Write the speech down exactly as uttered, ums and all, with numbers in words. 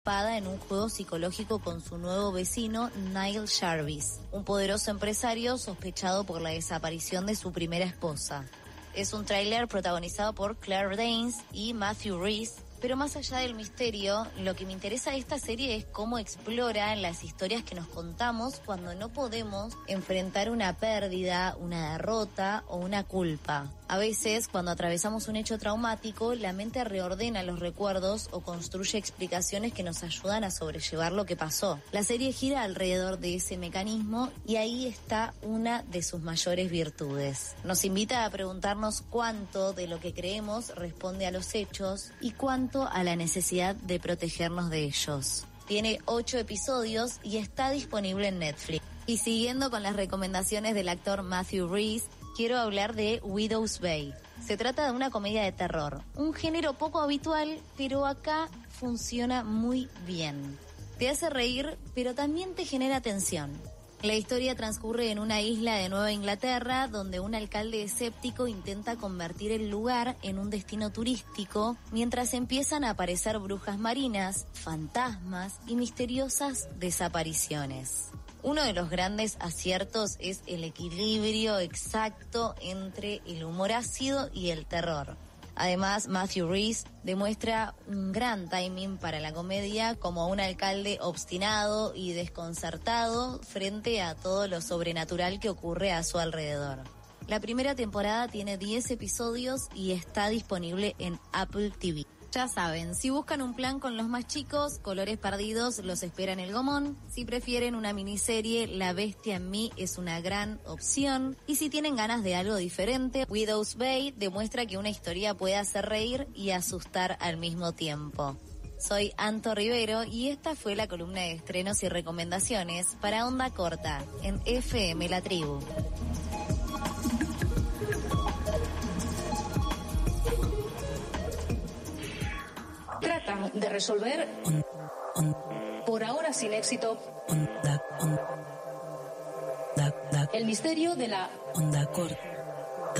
en un juego psicológico con su nuevo vecino Niall Jarvis, un poderoso empresario sospechado por la desaparición de su primera esposa. Es un tráiler protagonizado por Claire Danes y Matthew Rhys, pero más allá del misterio, lo que me interesa de esta serie es cómo explora las historias que nos contamos cuando no podemos enfrentar una pérdida, una derrota o una culpa. A veces, cuando atravesamos un hecho traumático, la mente reordena los recuerdos o construye explicaciones que nos ayudan a sobrellevar lo que pasó. La serie gira alrededor de ese mecanismo y ahí está una de sus mayores virtudes. Nos invita a preguntarnos cuánto de lo que creemos responde a los hechos y cuánto a la necesidad de protegernos de ellos. Tiene ocho episodios y está disponible en Netflix. Y siguiendo con las recomendaciones del actor Matthew Rhys, quiero hablar de Widow's Bay. Se trata de una comedia de terror, un género poco habitual, pero acá funciona muy bien. Te hace reír, pero también te genera tensión. La historia transcurre en una isla de Nueva Inglaterra donde un alcalde escéptico intenta convertir el lugar en un destino turístico mientras empiezan a aparecer brujas marinas, fantasmas y misteriosas desapariciones. Uno de los grandes aciertos es el equilibrio exacto entre el humor ácido y el terror. Además, Matthew Rhys demuestra un gran timing para la comedia como un alcalde obstinado y desconcertado frente a todo lo sobrenatural que ocurre a su alrededor. La primera temporada tiene diez episodios y está disponible en Apple T V. Ya saben, si buscan un plan con los más chicos, Colores Perdidos los espera en El Gomón. Si prefieren una miniserie, La Bestia en mí es una gran opción. Y si tienen ganas de algo diferente, Widow's Bay demuestra que una historia puede hacer reír y asustar al mismo tiempo. Soy Anto Rivero y esta fue la columna de estrenos y recomendaciones para Onda Corta en F M La Tribu. Tratan de resolver, por ahora sin éxito, el misterio de la Onda Corta.